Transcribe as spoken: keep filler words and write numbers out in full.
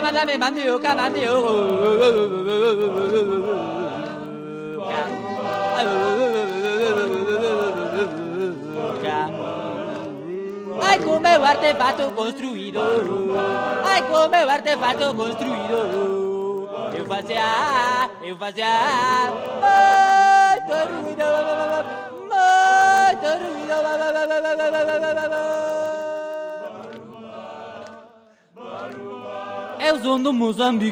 mandame mandioca, mandioca. Ai, como é o artefato construído. Ai, como é o artefato construído. Eu fazia, eu fazia. Muito ruído, muito ruído. É o som do Moçambique.